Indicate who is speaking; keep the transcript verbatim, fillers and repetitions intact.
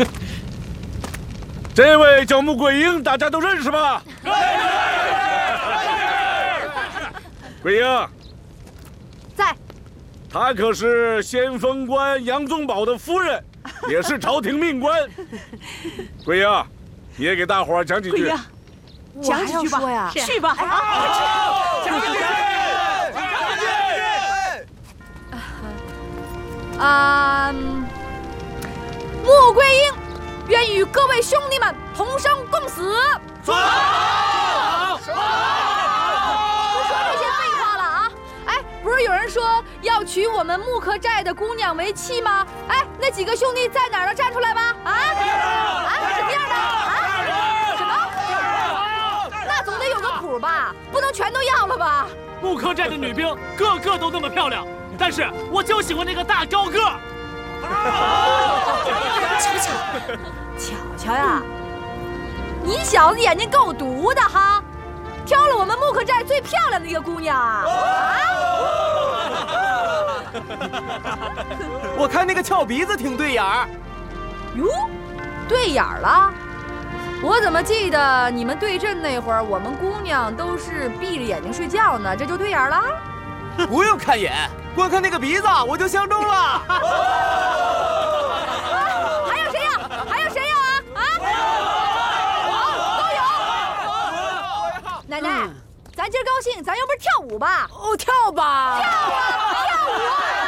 Speaker 1: 这位叫穆桂英，大家都认识吧？桂英，
Speaker 2: 在。
Speaker 1: 她可是先锋官杨宗保的夫人，也是朝廷命官。桂英，你也给大伙儿讲几句。
Speaker 2: 桂英，讲几句吧。呀，去吧。好，
Speaker 1: 讲几句。
Speaker 2: 啊，穆桂英愿与各位兄弟们同生共死。
Speaker 1: 走。
Speaker 2: 不是有人说要娶我们木克寨的姑娘为妻吗？哎，那几个兄弟在哪儿呢？站出来吧！啊啊，什么样的？啊？什么？那总得有个谱吧，不能全都要了吧？
Speaker 3: 木克寨的女兵个个都那么漂亮，但是我就喜欢那个大高个。
Speaker 2: 巧巧，巧巧呀，你小子眼睛够毒的哈！挑了我们木克寨最漂亮的一个姑娘啊！
Speaker 4: 我看那个翘鼻子挺对眼儿。
Speaker 2: 哟，对眼儿了？我怎么记得你们对阵那会儿，我们姑娘都是闭着眼睛睡觉呢？这就对眼儿了？
Speaker 4: 不用看眼，光看那个鼻子我就相中了。啊，
Speaker 2: 还有谁呀？还有谁呀？啊？都有。奶奶，咱今儿高兴，咱要不是跳舞吧？
Speaker 5: 哦，跳吧！
Speaker 2: 跳啊，跳舞！